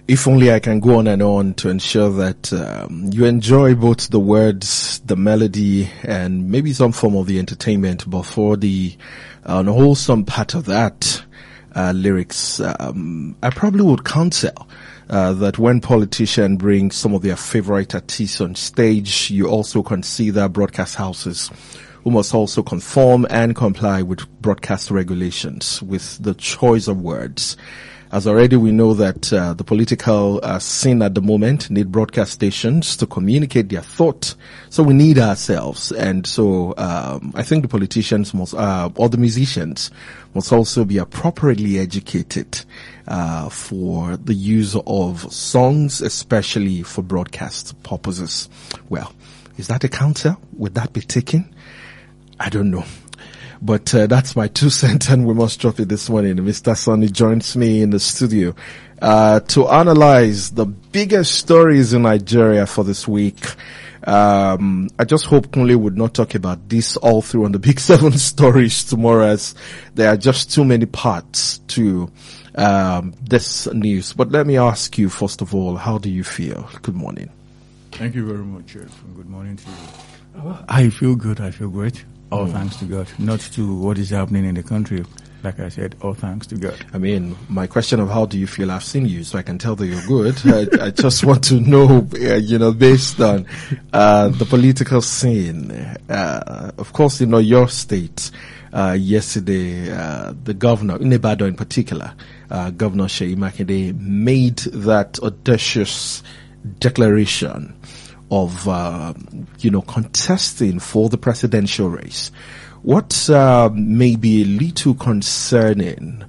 If only I can go on and on to ensure that you enjoy both the words, the melody, and maybe some form of the entertainment. But for the unwholesome part of that lyrics, I probably would counsel that when politicians bring some of their favorite artists on stage, you also consider broadcast houses who must also conform and comply with broadcast regulations with the choice of words. As already we know that the political scene at the moment need broadcast stations to communicate their thought. So we need ourselves. And so I think the politicians must, or the musicians must also be appropriately educated for the use of songs, especially for broadcast purposes. Well, is that a counter? Would that be taken? I don't know. But that's my 2 cents, and we must drop it this morning. Mr. Sonny joins me in the studio to analyze the biggest stories in Nigeria for this week. I just hope Kunle would not talk about this all through on the Big 7 stories tomorrow, as there are just too many parts to this news. But let me ask you, first of all, how do you feel? Good morning. Thank you very much, Jeff, and good morning to you. I feel good. I feel great. All thanks to God, not to what is happening in the country. Like I said, all thanks to God. I mean, my question of how do you feel, I've seen you, so I can tell that you're good. I just want to know, based on the political scene. Of course, your state, yesterday, the governor, in Ibadan in particular, Governor Seyi Makinde, made that audacious declaration of, contesting for the presidential race. What may be a little concerning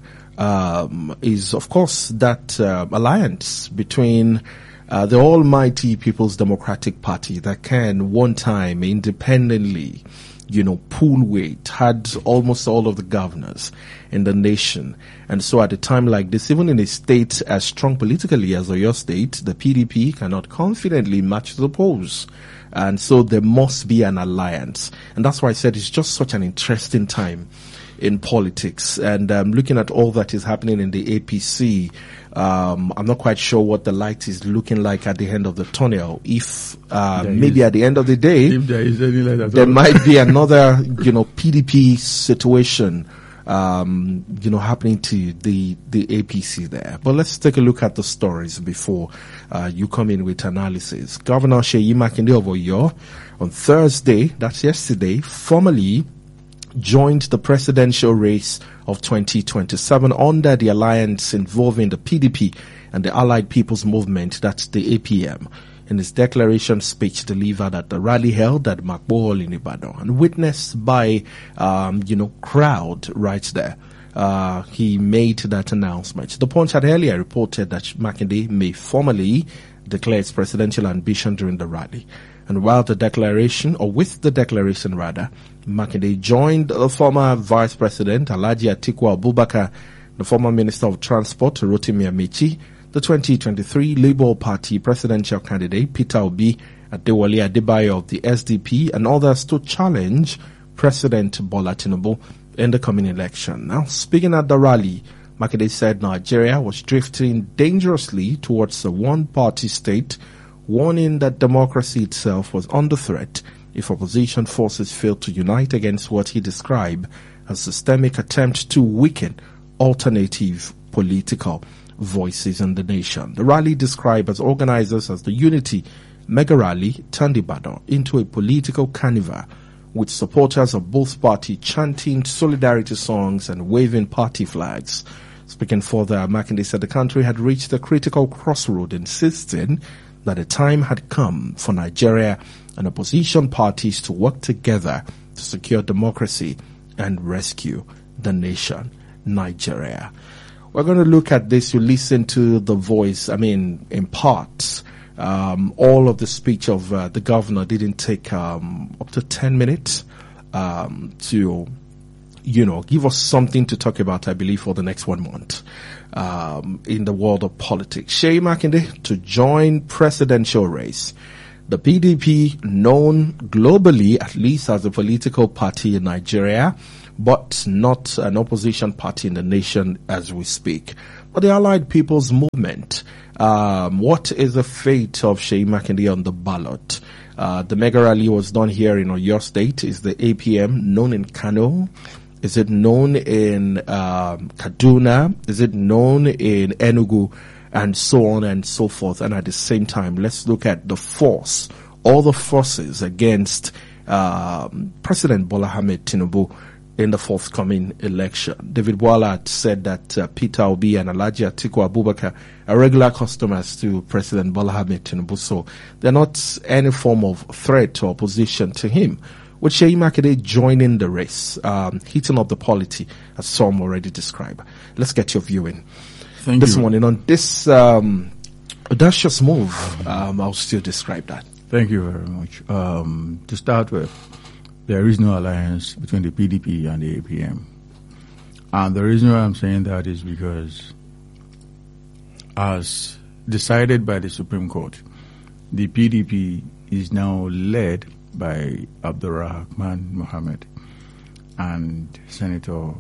is, of course, that alliance between the almighty People's Democratic Party that can one time independently, pull weight, had almost all of the governors in the nation. And so at a time like this, even in a state as strong politically as Oyo State, the PDP cannot confidently match the polls. And so there must be an alliance. And that's why I said it's just such an interesting time in politics. And looking at all that is happening in the APC, I'm not quite sure what the light is looking like at the end of the tunnel. If maybe at the end of the day, if there is any light at there all, might be another, PDP situation, happening to the APC there. But let's take a look at the stories before you come in with analysis. Governor Seyi Makinde of Oyo on Thursday, that's yesterday, formally joined the presidential race of 2027 under the alliance involving the PDP and the Allied People's Movement, that's the APM. In his declaration speech delivered at the rally held at Makbo Hall in Ibadan and witnessed by, crowd right there, he made that announcement. The Punch had earlier reported that Makinde may formally declare his presidential ambition during the rally. And with the declaration, Makinde joined the former Vice President Alhaji Atiku Abubakar, the former Minister of Transport Rotimi Amechi, the 2023 Labour Party presidential candidate Peter Obi, Adewale Adebayo of the SDP, and others to challenge President Bola Tinubu in the coming election. Now, speaking at the rally, Makinde said Nigeria was drifting dangerously towards a one-party state, warning that democracy itself was under threat if opposition forces failed to unite against what he described as systemic attempt to weaken alternative political voices in the nation. The rally described as organizers as the Unity Mega Rally turned Ibadan into a political carnival, with supporters of both parties chanting solidarity songs and waving party flags. Speaking further, Makinde said the country had reached a critical crossroad, insisting that the time had come for Nigeria and opposition parties to work together to secure democracy and rescue the nation, Nigeria. We're going to look at this. You listen to the voice, in parts. All of the speech of the governor didn't take up to 10 minutes to, give us something to talk about, I believe, for the next 1 month in the world of politics. Seyi Makinde to join presidential race. The PDP, known globally at least as a political party in Nigeria, but not an opposition party in the nation as we speak. But the Allied People's Movement What is the fate of Seyi Makinde on the ballot? The mega rally was done here in Oyo State. Is the APM known in Kano? Is it known in Kaduna? Is it known in Enugu? And so on and so forth. And at the same time, let's look at the force, all the forces against President Bola Ahmed Tinubu in the forthcoming election. David Boala said that Peter Obi and Alhaji Atiku Abubakar are regular customers to President Bola Ahmed Tinubu, so they're not any form of threat or opposition to him. With Seyi Makinde joining the race, heating up the polity, as some already described. Let's get your viewing. Thank this you. morning on this audacious move. I'll still describe that. Thank you very much. To start with, there is no alliance between the PDP and the APM. And the reason why I'm saying that is because, as decided by the Supreme Court, the PDP is now led by Abdurrahman Mohammed and Senator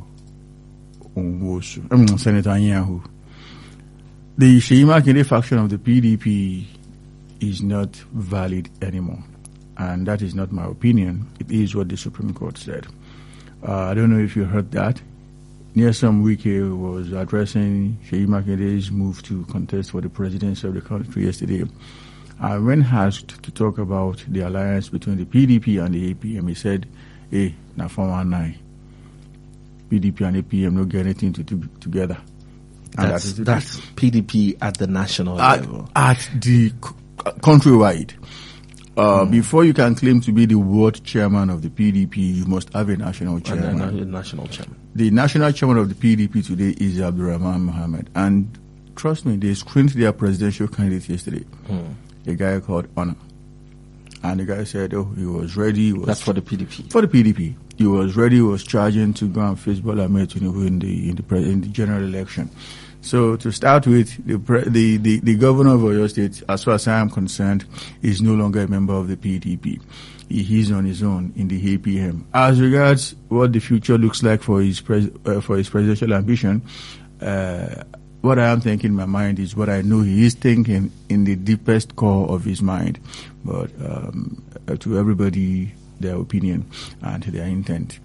Senator Anyanwu. The Seyi Makinde faction of the PDP is not valid anymore. And that is not my opinion. It is what the Supreme Court said. I don't know if you heard that. Nyesom Wike was addressing Seyi Makinde's move to contest for the presidency of the country yesterday. When asked to talk about the alliance between the PDP and the APM, he said, hey, na 419. PDP and APM don't get anything to do together. And That's PDP at the national level. At the countrywide. Before you can claim to be the world chairman of the PDP, you must have a national chairman. A national chairman. The national chairman of the PDP today is Abdurrahman Mohammed. And trust me, they screened their presidential candidate yesterday. A guy called Honor. And the guy said, oh, he was ready. That's for the PDP. For the PDP. He was ready, he was charging to go and face Bola Ahmed Tinubu in the general election. So to start with, the governor of Oyo State, as far as I am concerned, is no longer a member of the PDP. He's on his own in the APM. As regards what the future looks like for his presidential ambition, what I am thinking in my mind is what I know he is thinking in the deepest core of his mind. But to everybody, their opinion and their intent.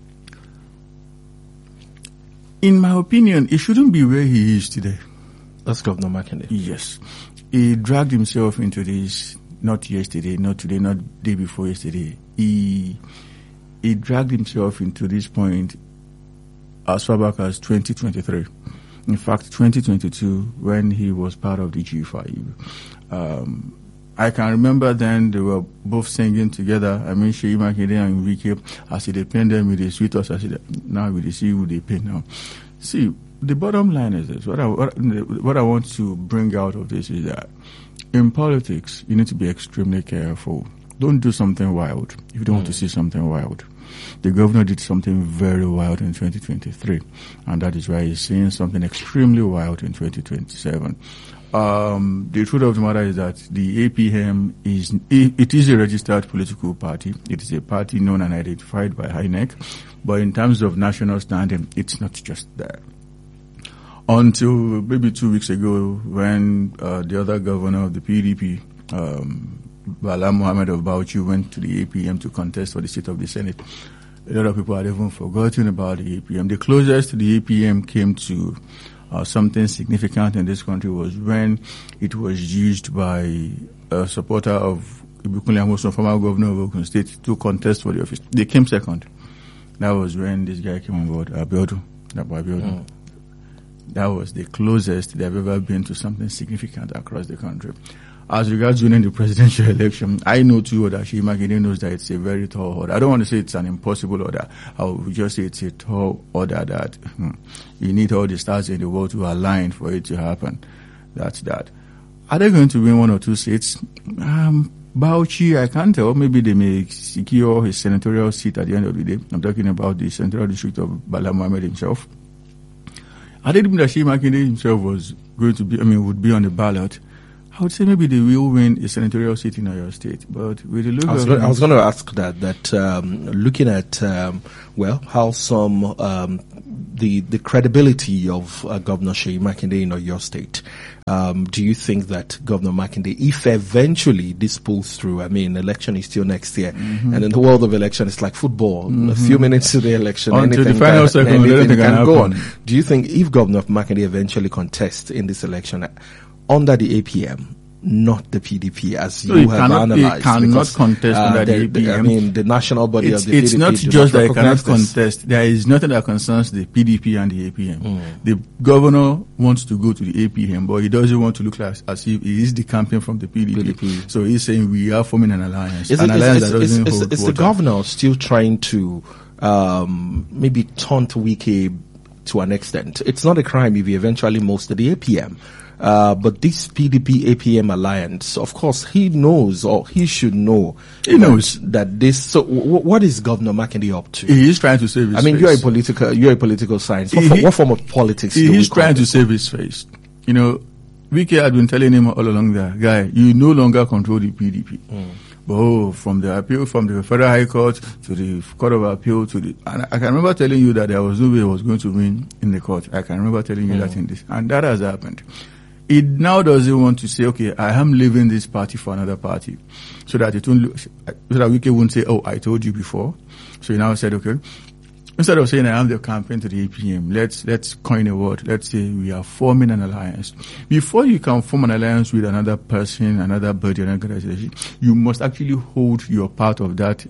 In my opinion, he shouldn't be where he is today. That's Governor Makinde. Yes. He dragged himself into this, not yesterday, not today, not the day before yesterday. He dragged himself into this point as far back as 2023. In fact, 2022, when he was part of the G5. I can remember then they were both singing together. I mean, Seyi Makinde and Wike, as they paint them with the sweet us, now we see who they paint now. See, the bottom line is this. What I want to bring out of this is that in politics, you need to be extremely careful. Don't do something wild if you don't want to see something wild. The governor did something very wild in 2023, and that is why he's seeing something extremely wild in 2027. The truth of the matter is that the APM is a registered political party. It is a party known and identified by INEC, but in terms of national standing, it's not just there. Until maybe 2 weeks ago, when the other governor of the PDP, Bala Mohammed of Bauchi, went to the APM to contest for the seat of the Senate, a lot of people had even forgotten about the APM. The closest the APM came to something significant in this country was when it was used by a supporter of Ibikunle Amosun, former governor of Ogun State, to contest for the office. They came second. That was when this guy came on board, Abiodun. That was the closest they've ever been to something significant across the country. As regards winning the presidential election, I know too that Seyi Makinde knows that it's a very tall order. I don't want to say it's an impossible order. I would just say it's a tall order that you need all the stars in the world to align for it to happen. That's that. Are they going to win 1 or 2 seats? Bauchi, I can't tell. Maybe they may secure his senatorial seat at the end of the day. I'm talking about the Central District of Bala Mohammed himself. I didn't think that Seyi Makinde himself was going to be, would be on the ballot. I would say maybe they will win a senatorial seat in Oyo State, but with the look I was going to ask that looking at how some the credibility of Governor Seyi Makinde in Oyo State, Do you think that Governor Makinde, if eventually this pulls through, I mean, election is still next year, and in the world of election, it's like football. A few minutes to the election, until the final second, anything can go on. Do you think if Governor Makinde eventually contests in this election under the APM, not the PDP, as you have analyzed? He cannot contest under the APM. I mean, the national body of the PDP. It's not just that he cannot contest. There is nothing that concerns the PDP and the APM. The governor wants to go to the APM, but he doesn't want to look like as if he is the champion from the PDP. So he's saying we are forming an alliance. Is the governor still trying to maybe taunt Wike to an extent? It's not a crime if he eventually moves to the APM. But this PDP-APM alliance, of course, he knows, or he should know. He knows that this. So, what is Governor Makinde up to? He is trying to save his face. I mean, you're a political science. What form of politics? He is trying to save his face. You know, Wike had been telling him all along that, guy, you no longer control the PDP. But from the appeal from the Federal High Court to the Court of Appeal and I can remember telling you that there was no way I was going to win in the court. I can remember telling you that in this, and that has happened. It now doesn't want to say, okay, I am leaving this party for another party, so that Wike won't say, oh, I told you before. So he now said, okay, instead of saying I am the campaign to the APM, let's coin a word. Let's say we are forming an alliance. Before you can form an alliance with another person, another body, another organization, you must actually hold your part of that,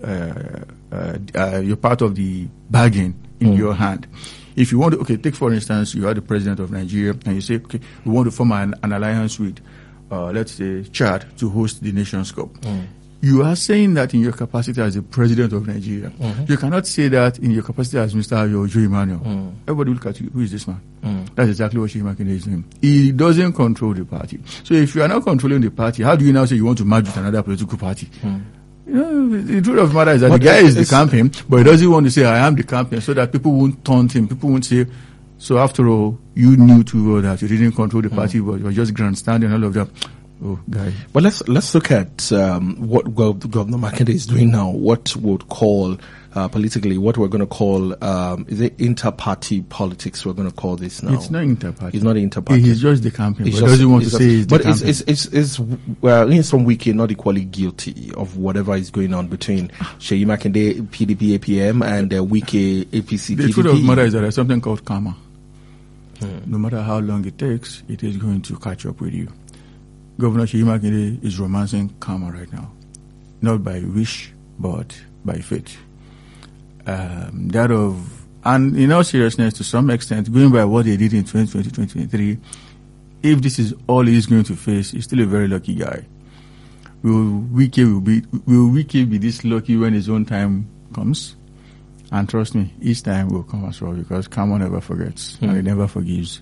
your part of the bargain in your hand. If you want to, okay, take for instance, you are the president of Nigeria and you say, okay, we want to form an alliance with, let's say, Chad to host the Nations Cup. You are saying that in your capacity as the president of Nigeria. You cannot say that in your capacity as Mr. Ayo Emmanuel. Everybody look at you, who is this man? That's exactly what Sheyi Makinde is doing. He doesn't control the party. So if you are not controlling the party, how do you now say you want to merge with another political party? You know, the truth of the matter is that the guy is the champion, but he doesn't want to say, I am the champion, so that people won't taunt him. People won't say, so after all, you knew too well that you didn't control the party, but you were just grandstanding and all of that. Oh, guy. But let's look at what Governor Makinde is doing now. What would call politically, what we're going to call is it inter-party politics? We're going to call this now. It's not inter-party. It's not inter-party. He's just the campaign. He doesn't want to say he's the campaign. But is some Wike not equally guilty of whatever is going on between Sheyi Makinde, PDP, APM, and Wike, APC, The truth of the matter is that there's something called karma. No matter how long it takes, it is going to catch up with you. Governor Sheyi Makinde is romancing karma right now. Not by wish, but by fate. And in all seriousness, to some extent, going by what they did in 2020, 2023, if this is all he's going to face, he's still a very lucky guy. Will Wike be this lucky when his own time comes? And trust me, each time will come as well, because karma never forgets and it never forgives.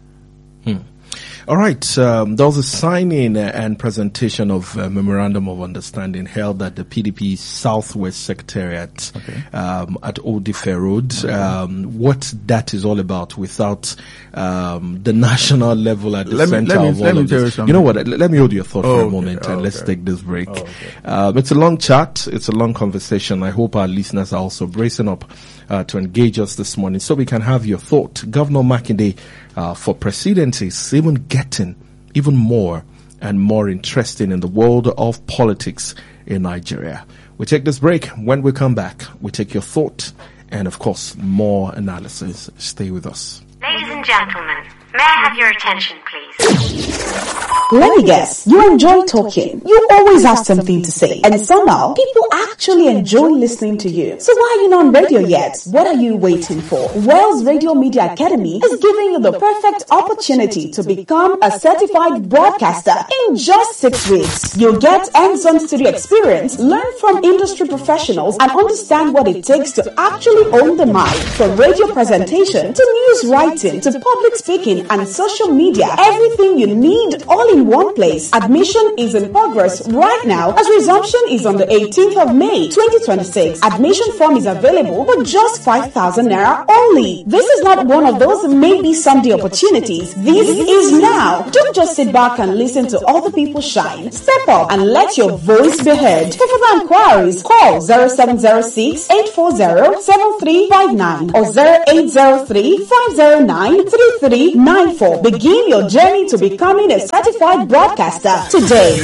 All right. There was a signing and presentation of a memorandum of understanding held at the PDP Southwest Secretariat at Old Ife Road. What that is all about without the national level at the center of all of this. You know what? Let me hold your thought for a moment and let's take this break. It's a long chat. It's a long conversation. I hope our listeners are also bracing up to engage us this morning so we can have your thought. Governor Makinde for presidency is even getting even more and more interesting in the world of politics in Nigeria. We take this break. When we come back, we take your thought and, of course, more analysis. Stay with us. Ladies and gentlemen, may I have your attention, please? Let me guess, you enjoy talking. You always have something to say. And somehow, people actually enjoy listening to you. So why are you not on radio yet? What are you waiting for? Wells Radio Media Academy is giving you the perfect opportunity to become a certified broadcaster in just 6 weeks. You'll get hands-on studio experience, learn from industry professionals, and understand what it takes to actually own the mic. From radio presentation to news writing to public speaking and social media, everything you need all in in one place. Admission is in progress right now as resumption is on the 18th of May 2026. Admission form is available for just 5,000 naira only. This is not one of those maybe someday opportunities. This is now. Don't just sit back and listen to other people shine. Step up and let your voice be heard. For further inquiries, call 0706 840 7359 or 0803 509 3394. Begin your journey to becoming a certified broadcaster today.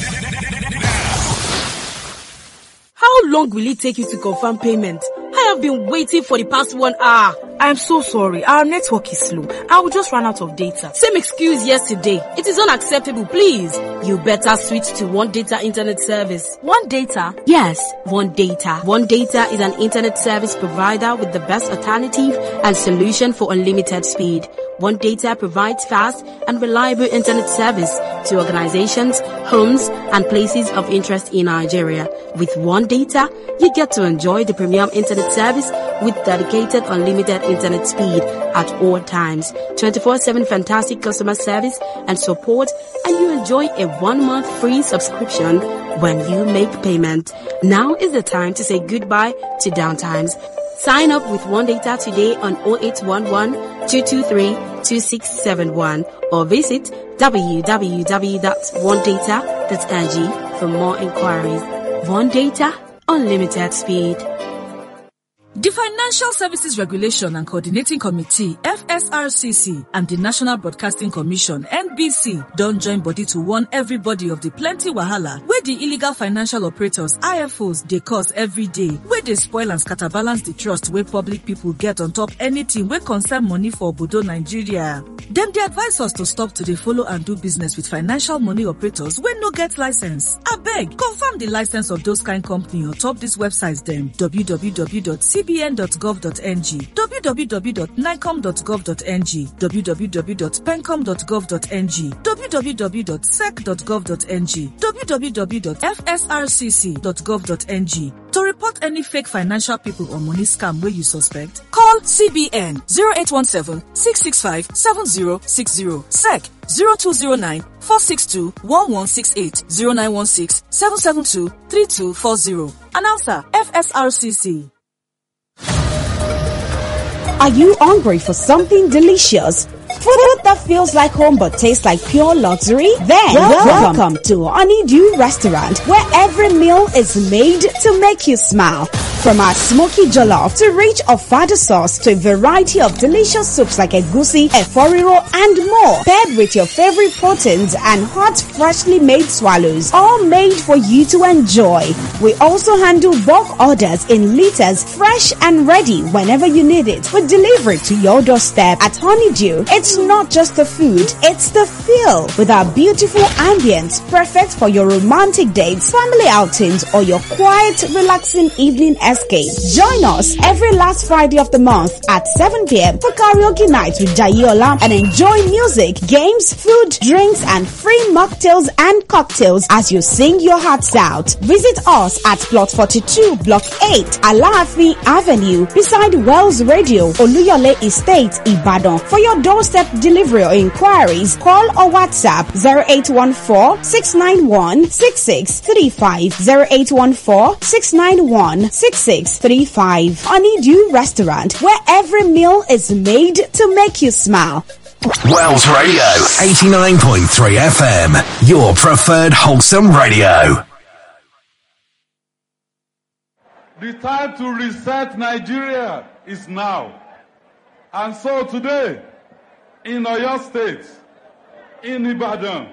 How long will it take you to confirm payment? I have been waiting for the past 1 hour. I'm so sorry. Our network is slow. I will just run out of data. Same excuse yesterday. It is unacceptable, please. You better switch to One Data Internet Service. One Data? Yes, One Data. One Data is an internet service provider with the best alternative and solution for unlimited speed. One Data provides fast and reliable internet service to organizations, homes, and places of interest in Nigeria. With One Data, you get to enjoy the premium internet service with dedicated unlimited internet speed at all times, 24/7 fantastic customer service and support, and you enjoy a 1-month free subscription when you make payment. Now is the time to say goodbye to downtimes. Sign up with One Data today on 0811 223 2671 or visit www.onedata.ng for more inquiries. One Data, unlimited speed. The Financial Services Regulation and Coordinating Committee, FSRCC, and the National Broadcasting Commission, NBC, don't join body to warn everybody of the plenty wahala where the illegal financial operators, IFOs, they cause every day, where they spoil and scatterbalance the trust where public people get on top anything where concern money for Obodo Nigeria. Them they advise us to stop to dey follow and do business with financial money operators when no get license. Abeg, confirm the license of those kind company on top this websites them, www.cbn.gov.ng, www.nicom.gov.ng, www.pencom.gov.ng, www.sec.gov.ng, www.fsrcc.gov.ng. To report any fake financial people or money scam where you suspect, call CBN 0817-665-7060, SEC 0209-462-1168, 0916-772-3240. Announcer, FSRCC. Are you hungry for something delicious? Food that feels like home but tastes like pure luxury? Then welcome to Honeydew Restaurant, where every meal is made to make you smile. From our smoky jollof to rich ofada sauce to a variety of delicious soups like egusi, eforiro, and more, paired with your favorite proteins and hot, freshly made swallows, all made for you to enjoy. We also handle bulk orders in liters, fresh and ready whenever you need it, with delivery to your doorstep. At Honeydew, it's not just the food, it's the feel. With our beautiful ambience, perfect for your romantic dates, family outings, or your quiet, relaxing evening escape. Join us every last Friday of the month at 7 p.m. for karaoke night with Jayola and enjoy music, games, food, drinks, and free mocktails and cocktails as you sing your hearts out. Visit us at Plot 42, Block 8, Alaafin Avenue, beside Wells Radio, Oluyole Estate, Ibadan. For your doorstep delivery or inquiries, call or WhatsApp 0814-691-6635, 0814-691-6635. Honeydew Restaurant, where every meal is made to make you smile. Wells Radio, 89.3 FM, your preferred wholesome radio. The time to reset Nigeria is now. And so today, in Oyo State, in Ibadan,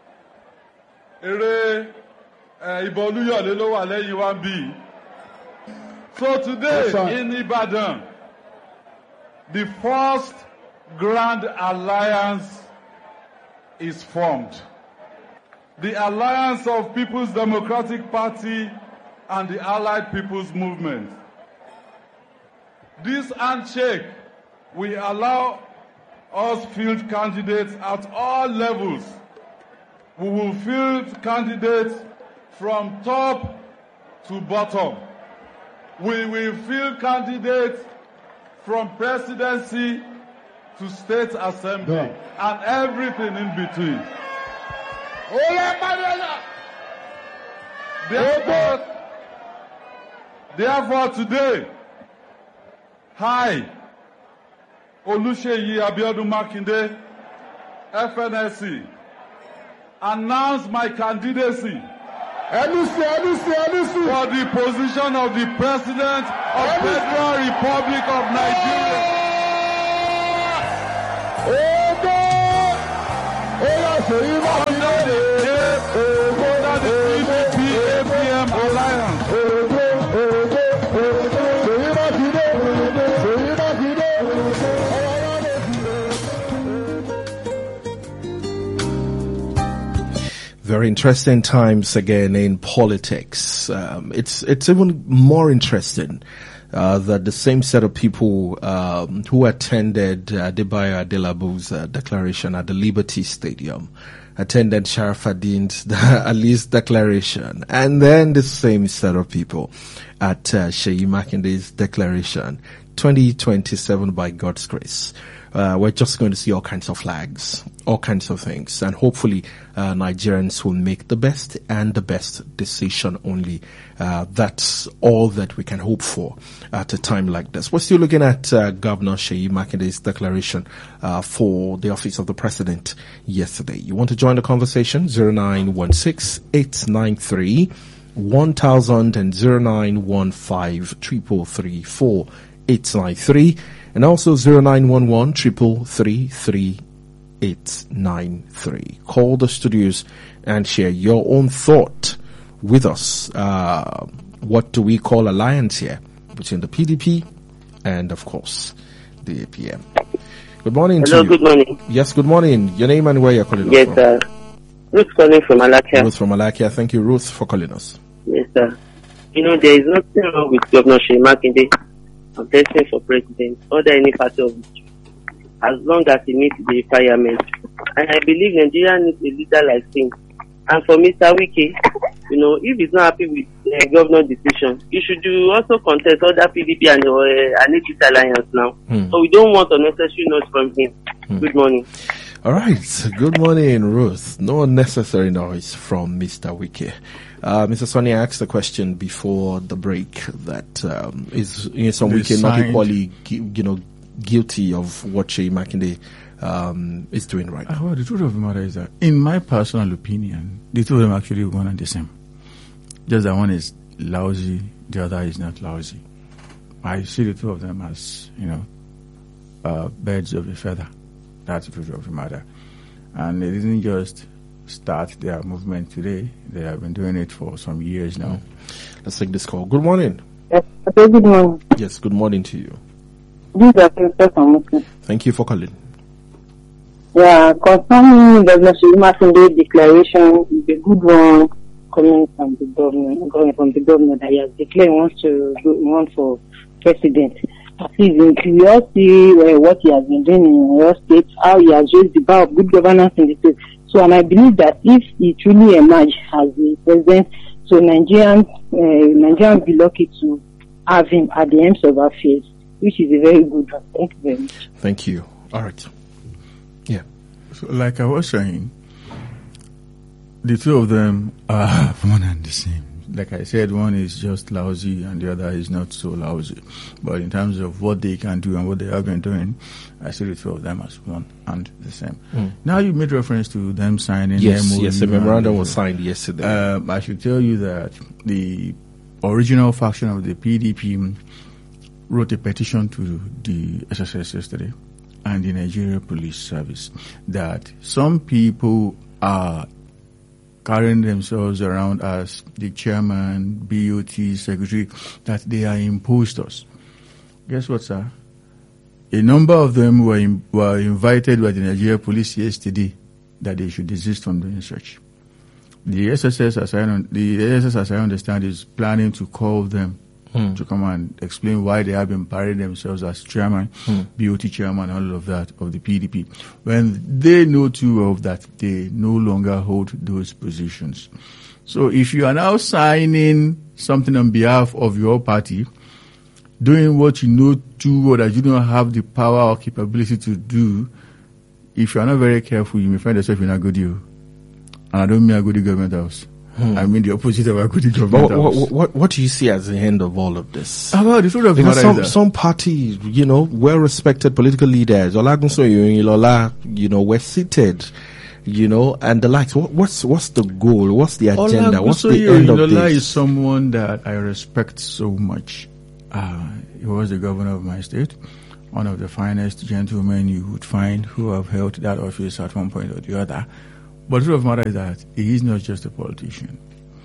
so today in Ibadan, the first Grand Alliance is formed. The Alliance of People's Democratic Party and the Allied People's Movement. This handshake will allow us field candidates at all levels. We will field candidates from top to bottom. We will field candidates from presidency to state assembly and everything in between. Therefore today, I, Oluseyi Abiodun Makinde, FNSC, announce my candidacy for the position of the President of Federal Republic of Nigeria. Under the PDP-APM alliance. Very interesting times again in politics. It's even more interesting that the same set of people who attended Adebayo Adelabu's declaration at the Liberty Stadium attended Sharafaddin's Ali's declaration, and then the same set of people at Sheyi Makinde's declaration. 2027 by God's grace. We're just going to see all kinds of flags, all kinds of things, and hopefully Nigerians will make the best and the best decision only. That's all that we can hope for at a time like this. We're still looking at Governor Sheyi Makinde's declaration for the office of the president yesterday. You want to join the conversation? 0916-893-1000 and 0915-333-4893. And also 0911-333-3893. Call the studios and share your own thought with us. What do we call alliance here between the PDP and, of course, the APM? Good morning to you. Hello, good morning. Yes, good morning. Your name and where you're calling us from? Yes, sir. Ruth calling from Alakia. Ruth from Alakia. Thank you, Ruth, for calling us. Yes, sir. You know, there is nothing wrong with Governor Sheyi Makinde contesting for president or any party of it, as long as he meets the requirements. And I believe Nigeria needs a leader like him. And for Mr. Wike, you know, if he's not happy with the governor's decision, he should also contest other PDP and APC alliance now. So we don't want unnecessary noise from him. Good morning. All right. Good morning, Ruth. No unnecessary noise from Mr. Wike. Mr. Sonny asked the question before the break that is some Wike not equally, guilty of what Sheyi Makinde is doing right now. Well, the truth of the matter is that, in my personal opinion, the two of them actually one and the same. Just that one is lousy, the other is not lousy. I see the two of them as, birds of a feather. That's the truth of the matter. And they didn't just start their movement today. They have been doing it for some years now. Let's take this call. Good morning. Yes, okay, good morning. Yes, good morning to you. This is Princess from Muslim. Thank you for calling. Yeah, concerning Governor Sheyi Makinde declaration, is a good one coming from the governor that he has declared he wants to run for president. At least we all see what he has been doing in your state, how he has raised the bar of good governance in the state. So, and I believe that if he truly emerges as the president, so Nigerians will be lucky to have him at the ends of affairs, which is a very good one. Thank you very much. Thank you. All right. Yeah. So, like I was saying, the two of them are one and the same. Like I said, one is just lousy and the other is not so lousy. But in terms of what they can do and what they have been doing, I see the two of them as one and the same. Now you made reference to them signing. Yes, the memorandum was signed yesterday. I should tell you that the original faction of the PDP wrote a petition to the SSS yesterday and the Nigeria Police Service that some people are carrying themselves around as the chairman, BOT, secretary, that they are imposters. Guess what, sir? A number of them were invited by the Nigeria Police yesterday that they should desist from doing such. The SSS, as I understand, is planning to call them to come and explain why they have been parading themselves as chairman, BOT chairman, all of that of the PDP, when they know too well that they no longer hold those positions. So if you are now signing something on behalf of your party, doing what you know too well that you don't have the power or capability to do, if you are not very careful, you may find yourself in a good deal. And I don't mean Agodi government house. I mean the opposite of Agodi government house. What do you see as the end of all of this? Well, the truth of the Because matter is that some parties, well-respected political leaders, were seated, and the likes. What's the goal? What's the agenda? What's the end of this? is someone that I respect so much. He was the governor of my state, one of the finest gentlemen you would find who have held that office at one point or the other. But the truth of the matter is that he is not just a politician.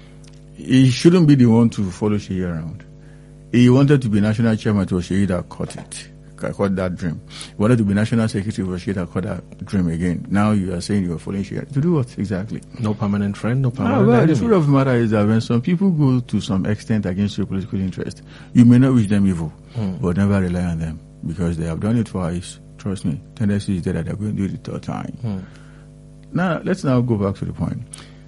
He shouldn't be the one to follow Sheyi around. He wanted to be national chairman to Sheyi that caught that dream. He wanted to be national secretary for Sheyi that caught that dream again. Now you are saying you are following Sheyi. To do what exactly? No permanent friend, no permanent enemy. The truth of the matter is that when some people go to some extent against your political interest, you may not wish them evil, but never rely on them because they have done it twice. Trust me, tendency is that they're going to do it the third time. Now, let's now go back to the point.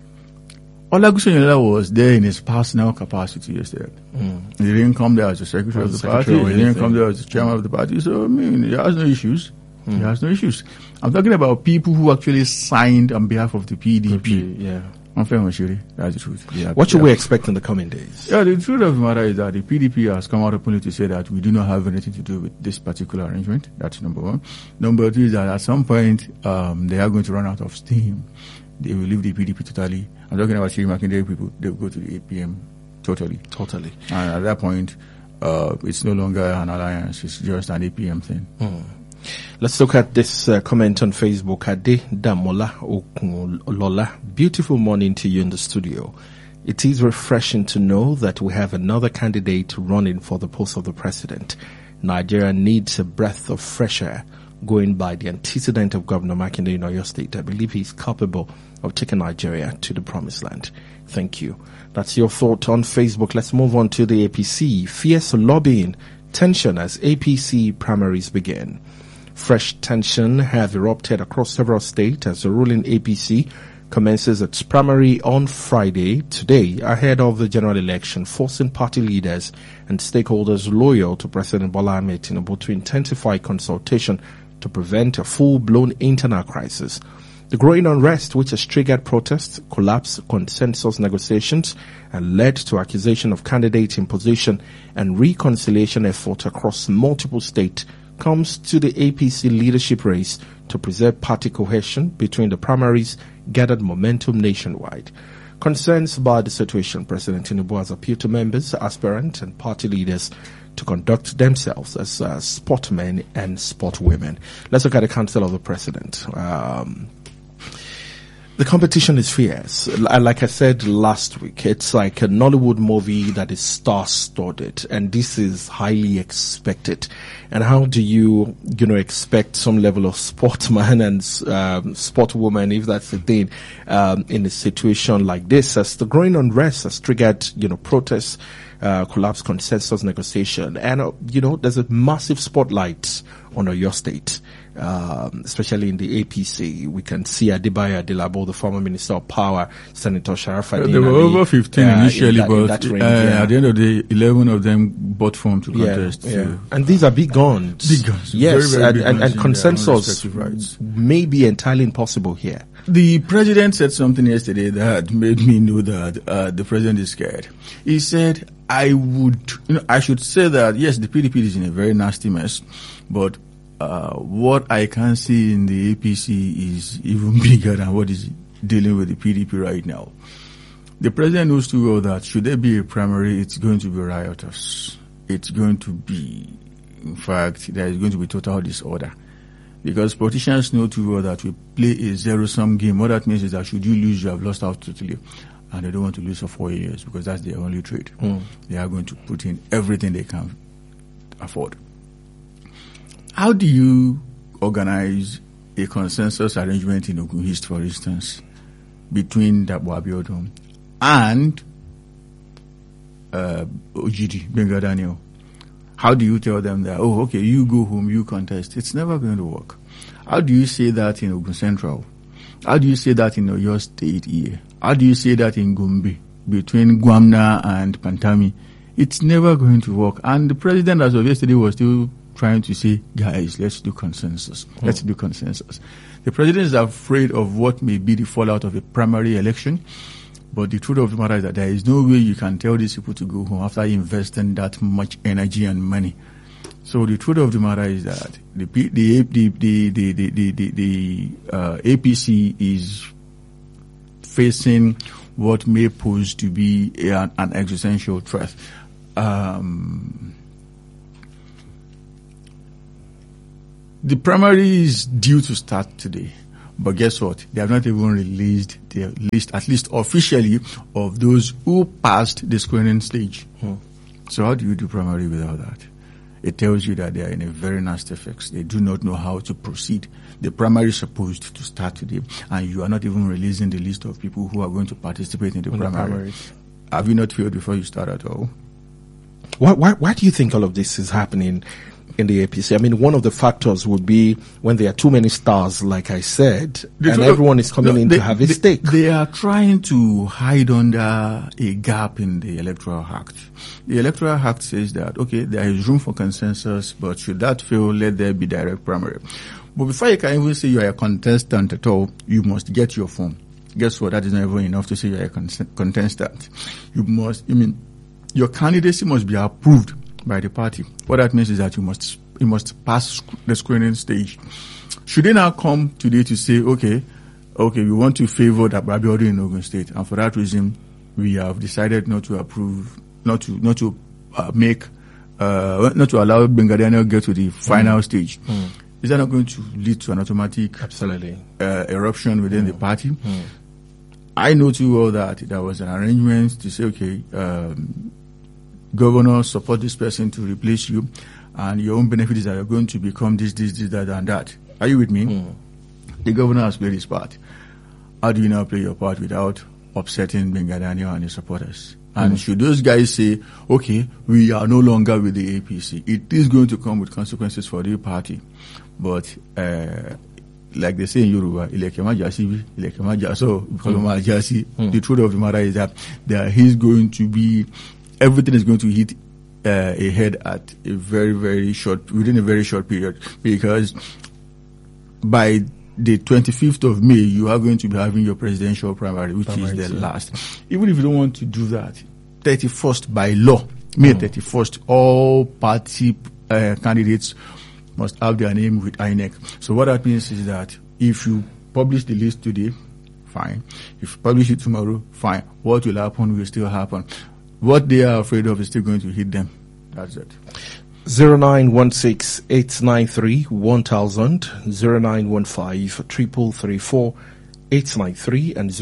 Olagunsoye was there in his personal capacity yesterday. He didn't come there as the secretary of the party. He didn't come there as the chairman of the party. So, I mean, he has no issues. He has no issues. I'm talking about people who actually signed on behalf of the PDP. I'm fair, Mashiri. That's the truth. What should we expect in the coming days? The truth of the matter is that the PDP has come out openly to say that we do not have anything to do with this particular arrangement. That's number one. Number two is that at some point, they are going to run out of steam. They will leave the PDP totally. I'm talking about Sheyi Makinde people. They will go to the APM totally. And at that point, it's no longer an alliance. It's just an APM thing. Let's look at this comment on Facebook. Ade Damola Okulola. Beautiful morning to you in the studio. It is refreshing to know that we have another candidate running for the post of the president. Nigeria needs a breath of fresh air. Going by the antecedent of Governor Makinde in Oyo State, I believe he's capable of taking Nigeria to the promised land. Thank you. That's your thought on Facebook. Let's move on to the APC. Fierce lobbying tension as APC primaries begin. Fresh tension have erupted across several states as the ruling APC commences its primary on Friday, today, ahead of the general election, forcing party leaders and stakeholders loyal to President Bola Ahmed Tinubu to intensify consultation to prevent a full-blown internal crisis. The growing unrest, which has triggered protests, collapsed consensus negotiations, and led to accusation of candidate imposition and reconciliation efforts across multiple states, comes to the APC leadership race to preserve party cohesion between the primaries gathered momentum nationwide. Concerns about the situation, President Tinubu has appealed to members, aspirants, and party leaders to conduct themselves as sportmen and sportwomen. Let's look at the Council of the President. The competition is fierce. Like I said last week, it's like a Nollywood movie that is star-studded, and this is highly expected. And how do you expect some level of sportsman and sportwoman, if that's the thing, in a situation like this, as the growing unrest has triggered, protests, collapse consensus negotiation, and there's a massive spotlight on Oyo State. Especially in the APC, we can see Adebayo Adelabo, the former Minister of Power, Senator Sharafadin. There were over 15 initially, but at the end of the day, 11 of them bought form to contest. So. And these are big guns. Big guns. Yes, very, very and consensus may be entirely impossible here. The president said something yesterday that made me know that the president is scared. He said, I should say that, yes, the PDP is in a very nasty mess, but what I can see in the APC is even bigger than what is dealing with the PDP right now. The president knows too well that should there be a primary, it's going to be riotous. It's going to be, in fact, there is going to be total disorder. Because politicians know too well that we play a zero-sum game. What that means is that should you lose, you have lost out totally. And they don't want to lose for 4 years because that's their only trade. They are going to put in everything they can afford. How do you organize a consensus arrangement in Ogun East, for instance, between Dapo Abiodun and OGD, Benga Daniel? How do you tell them that, oh, okay, you go home, you contest? It's never going to work. How do you say that in Ogun Central? How do you say that in Oyo State here? How do you say that in Gombe, between Gwamna and Pantami? It's never going to work. And the president, as of yesterday, was still trying to say, guys, let's do consensus. Let's do consensus. The president is afraid of what may be the fallout of a primary election. But the truth of the matter is that there is no way you can tell these people to go home after investing that much energy and money. So the truth of the matter is that the APC is facing what may pose to be an existential threat. The primary is due to start today. But guess what? They have not even released the list, at least officially, of those who passed the screening stage. So how do you do primary without that? It tells you that they are in a very nasty fix. They do not know how to proceed. The primary is supposed to start today, and you are not even releasing the list of people who are going to participate in the primary. Have you not failed before you start at all? Why do you think all of this is happening in the APC? I mean, one of the factors would be when there are too many stars, like I said, and everyone is coming in to have a stake. They are trying to hide under a gap in the Electoral Act. The Electoral Act says that, okay, there is room for consensus, but should that fail, let there be direct primary. But before you can even say you are a contestant at all, you must get your form. Guess what? That is not even enough to say you are a contestant. Your candidacy must be approved by the party. What that means is that you must pass the screening stage. Should they now come today to say, okay, we want to favor that Abiodun in Ogun State, and for that reason, we have decided not to approve, not to allow Benga Daniel get to the final stage. Is that not going to lead to an automatic eruption within the party? I know too well that there was an arrangement to say, okay, governor, support this person to replace you, and your own benefit is that you're going to become this, that, and that. Are you with me? The governor has played his part. How do you now play your part without upsetting Benga Daniel and his supporters? And should those guys say, okay, we are no longer with the APC, it is going to come with consequences for the party. But like they say in Yoruba, the truth of the matter is that everything is going to hit ahead at a within a very short period, because by the 25th of May, you are going to be having your presidential primary, which is the last. Even if you don't want to do that, 31st by law, May 31st, all party candidates must have their name with INEC. So what that means is that if you publish the list today, fine. If you publish it tomorrow, fine. What will happen will still happen. What they are afraid of is still going to hit them. That's it. 0916-893-1000, 0915-333-4893, and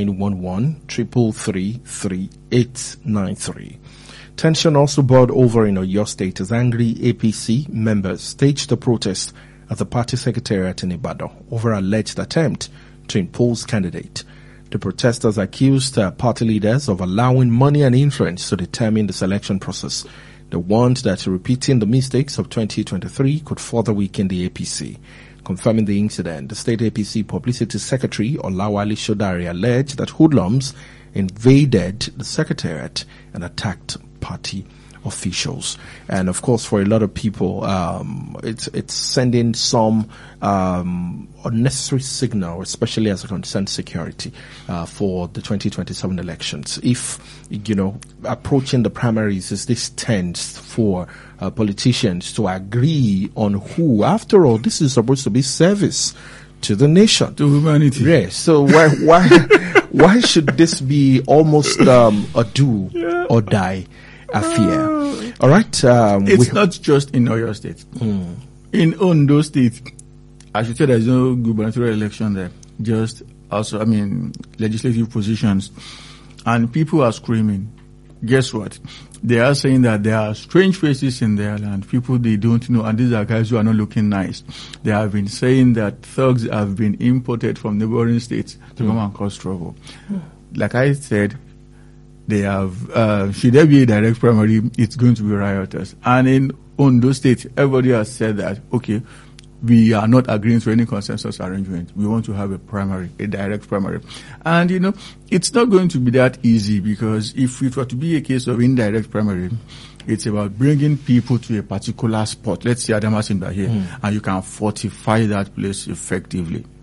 0911-333-3893. Tension also boiled over in Oyo State as angry APC members staged a protest at the party secretariat in Ibadan over alleged attempt to impose candidate. The protesters accused party leaders of allowing money and influence to determine the selection process. They warned that repeating the mistakes of 2023 could further weaken the APC. Confirming the incident, the state APC publicity secretary Olawale Shodari alleged that hoodlums invaded the secretariat and attacked party officials. And of course, for a lot of people, it's sending some unnecessary signal, especially as it concerns security for the 2027 elections. If approaching the primaries is this tense for politicians to agree on who, after all, this is supposed to be service to the nation, to humanity. Yes. So why should this be almost a do or die affair? All right. It's not just in Oyo State. In Ondo State, I should say there is no gubernatorial election there. Just also, legislative positions. And people are screaming. Guess what? They are saying that there are strange faces in their land, people they don't know, and these are guys who are not looking nice. They have been saying that thugs have been imported from neighboring states to come and cause trouble. Like I said, they have, should there be a direct primary, it's going to be riotous. And in Ondo State, everybody has said that, okay, we are not agreeing to any consensus arrangement. We want to have a primary, a direct primary. And, it's not going to be that easy, because if it were to be a case of indirect primary, it's about bringing people to a particular spot. Let's say Adamasimba here, and you can fortify that place effectively.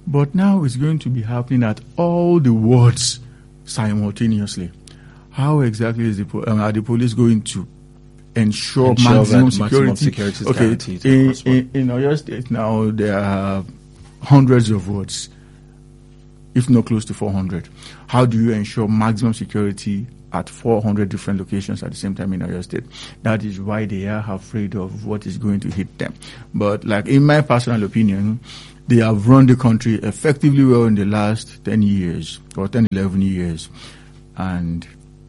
But now it's going to be happening at all the wards simultaneously. How exactly is are the police going to ensure maximum security is guaranteed? In Oyo State now, there are hundreds of wards, if not close to 400. How do you ensure maximum security at 400 different locations at the same time in Oyo State? That is why they are afraid of what is going to hit them. But like in my personal opinion, they have run the country effectively well in the last 10 years or 10, 11 years. And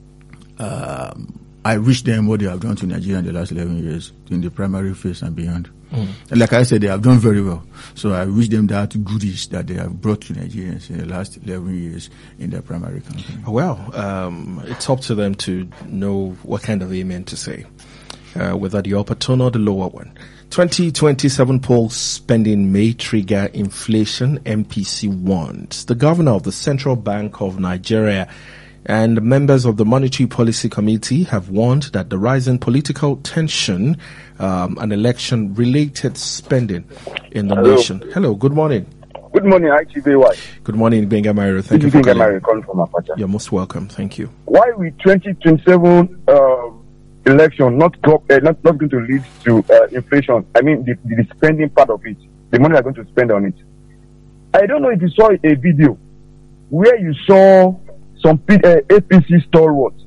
I wish them what they have done to Nigeria in the last 11 years in the primary phase and beyond. And like I said, they have done very well. So I wish them that goodies that they have brought to Nigerians in the last 11 years in their primary campaign. Well, it's up to them to know what kind of amen to say, whether the upper tone or the lower one. 2027 polls spending may trigger inflation, MPC warns. The governor of the Central Bank of Nigeria and members of the Monetary Policy Committee have warned that the rising political tension and election-related spending in the nation. Hello, good morning. Good morning, ITVY. Good morning, Benga Mario. Thank you for calling. Benga calling from Apache. You're most welcome. Thank you. Why will 2027 election not going to lead to inflation? I mean, the spending part of it, the money they're going to spend on it. I don't know if you saw a video where you saw some APC stalwarts.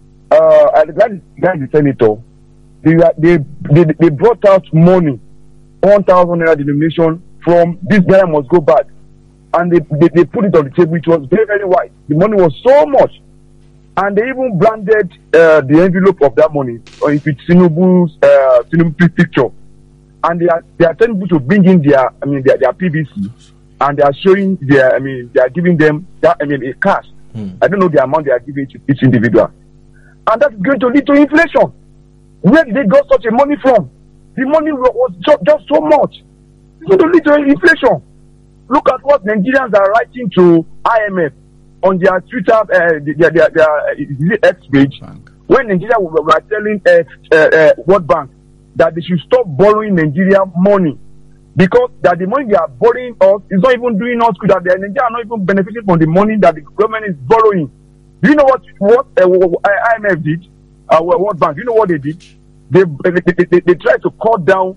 That is the senator. They brought out money, 1,000 naira denomination from this guy must go back, and they put it on the table. It was very, very wide. The money was so much, and they even branded the envelope of that money with Tinubu's picture, and they are telling people to bring in their PVC, and they are showing they are giving them a cash. I don't know the amount they are giving to each individual. And that's going to lead to inflation. Where did they got such a money from? The money was just so much. It's going to lead to inflation. Look at what Nigerians are writing to IMF on their Twitter, their X page. When Nigeria were telling World Bank that they should stop borrowing Nigeria money, because that the money they are borrowing us is not even doing us good. That the Nigeria are not even benefiting from the money that the government is borrowing. Do you know what IMF did? World Bank. Do you know what they did? They tried to cut down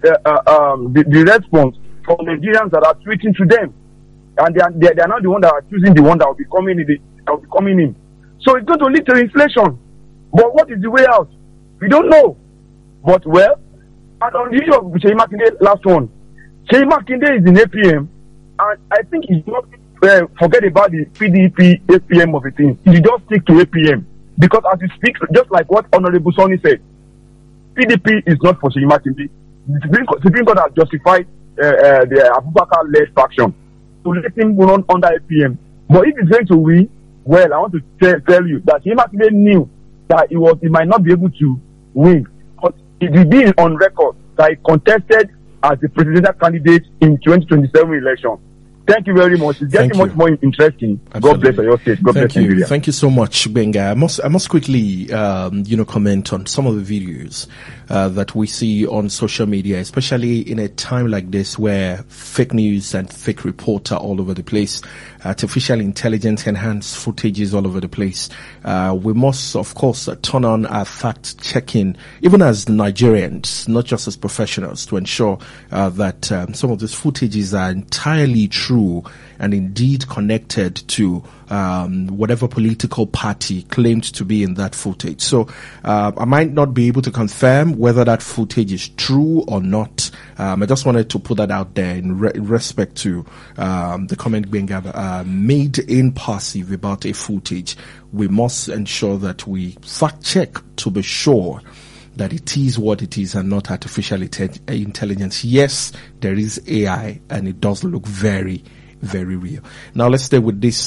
the response from Nigerians that are tweeting to them, and they are not the one that are choosing the one that will be coming in. So it's going to lead to inflation. But what is the way out? We don't know. But well, and on the issue of Seyi Makinde, last one. Seyi Makinde is in APM, and I think he's not forget about the PDP APM of a thing. He just stick to APM, because as he speaks, just like what Honorable Sonny said, PDP is not for Seyi Makinde. The Supreme Court has justified the Abubakar-led faction to let him run under APM. But if he's going to win, well, I want to tell you that Seyi Makinde knew that he might not be able to win, but it will be on record that he contested as the presidential candidate in 2027 election. Thank you very much. It's getting much more interesting. Absolutely. God bless your state. God bless Nigeria. Thank you so much, Benga. I must quickly, comment on some of the videos that we see on social media, especially in a time like this where fake news and fake reports are all over the place. Artificial intelligence enhanced footages all over the place. We must, of course, turn on our fact checking, even as Nigerians, not just as professionals, to ensure that some of these footages are entirely true and indeed connected to whatever political party claimed to be in that footage. So I might not be able to confirm whether that footage is true or not. I just wanted to put that out there in respect to the comment Benga made in passive about a footage. We must ensure that we fact check to be sure that it is what it is and not artificial intelligence. Yes, there is AI and it does look very, very real. Now let's stay with this,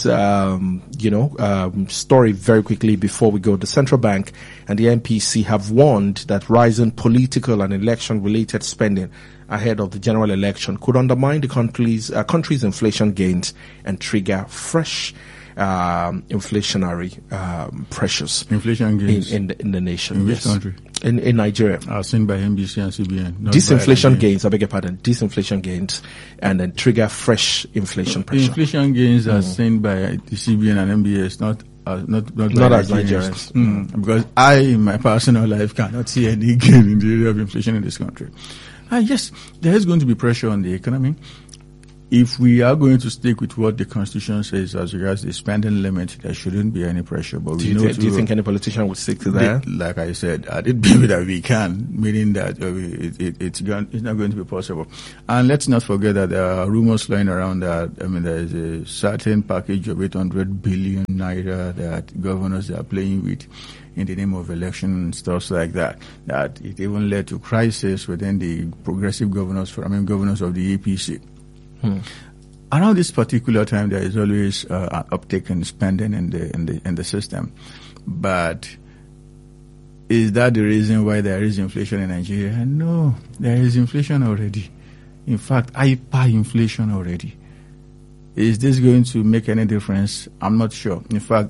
story very quickly before we go. The central bank and the MPC have warned that rising political and election-related spending ahead of the general election could undermine the country's inflation gains and trigger fresh inflationary pressures inflation gains in the nation. In this country. in Nigeria? As seen by NBC and CBN. Disinflation gains, I beg your pardon, disinflation gains, and then trigger fresh inflation pressure. Inflation gains are seen by the CBN and MBS, not as Nigerians. Because I, in my personal life, cannot see any gain in the area of inflation in this country. Yes, there is going to be pressure on the economy. If we are going to stick with what the Constitution says as regards the spending limit, there shouldn't be any pressure. But do you think any politician would stick to that? Like I said, it be that we can, meaning that it's not going to be possible. And let's not forget that there are rumors flying around that, there is a certain package of 800 billion naira that governors are playing with in the name of election and stuff like that. That it even led to crisis within the progressive governors of the APC. Around this particular time, there is always an uptick in spending in the system. But is that the reason why there is inflation in Nigeria? No, there is inflation already. In fact, hyperinflation already. Is this going to make any difference? I'm not sure. In fact,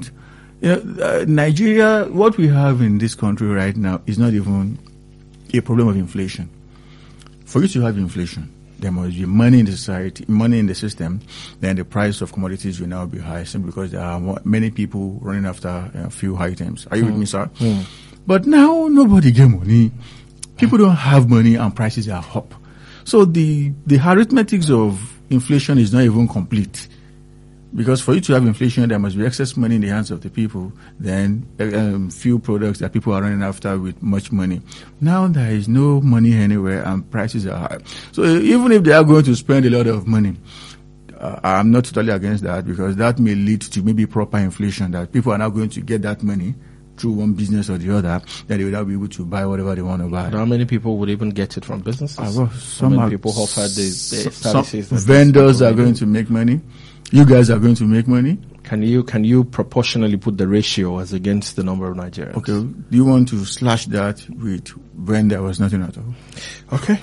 Nigeria, what we have in this country right now is not even a problem of inflation. For you to have inflation, there must be money in the society, money in the system, then the price of commodities will now be high simply because there are many people running after a few items. Are you with me, sir? But now nobody get money. People don't have money and prices are up. So the arithmetics of inflation is not even complete. Because for you to have inflation, there must be excess money in the hands of the people, then few products that people are running after with much money. Now there is no money anywhere and prices are high. So even if they are going to spend a lot of money, I'm not totally against that because that may lead to maybe proper inflation, that people are now going to get that money through one business or the other, that they will now be able to buy whatever they want to buy. How many people would even get it from businesses? Some people offer the services. Some vendors are going to make money. You guys are going to make money. Can you proportionally put the ratio as against the number of Nigerians? Okay. Do you want to slash that with when there was nothing at all? Okay.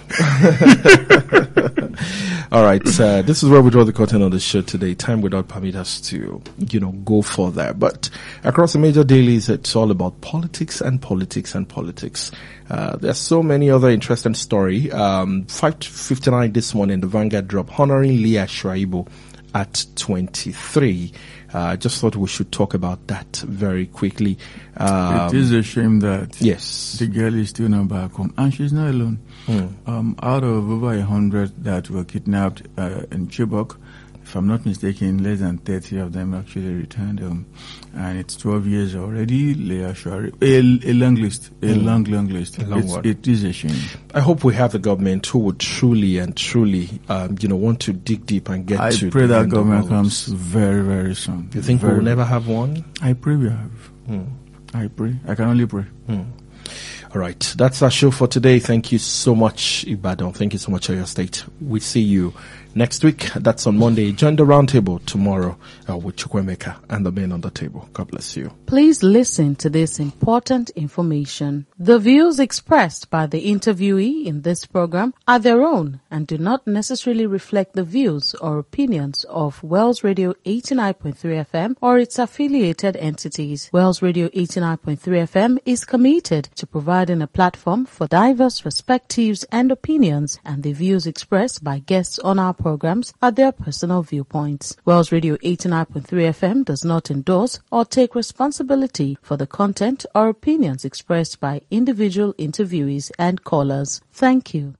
All right. This is where we draw the curtain on the show today. Time would not permit us to, go further. But across the major dailies, it's all about politics and politics and politics. There's so many other interesting story. 5:59 this morning, the Vanguard drop honoring Leah Shuaibu at 23. I just thought we should talk about that very quickly. It is a shame that yes, the girl is still not back home, and she's not alone. Out of over 100 that were kidnapped in Chibok, if I'm not mistaken, less than 30 of them actually returned home. And it's 12 years already. Leah Shuaibu, a long list, a long list. It is a shame. I hope we have a government who would truly want to dig deep and get to. I pray that government comes very, very soon. You think we will never have one? I pray we have. I pray. I can only pray. All right. That's our show for today. Thank you so much, Ibadan. Thank you so much, Oyo State. We see you next week. That's on Monday. Join the roundtable tomorrow with Chukwemeka and the men on the table. God bless you. Please listen to this important information. The views expressed by the interviewee in this program are their own and do not necessarily reflect the views or opinions of Wells Radio 89.3 FM or its affiliated entities. Wells Radio 89.3 FM is committed to providing a platform for diverse perspectives and opinions, and the views expressed by guests on our programs are their personal viewpoints. Wells Radio 89.3 FM does not endorse or take responsibility for the content or opinions expressed by individual interviewees and callers. Thank you.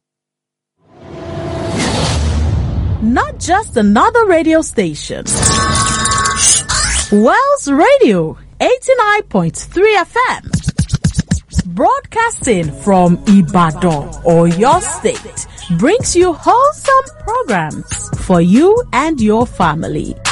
Not just another radio station. Wells Radio 89.3 FM. Broadcasting from Ibadan, Oyo State, brings you wholesome programs for you and your family.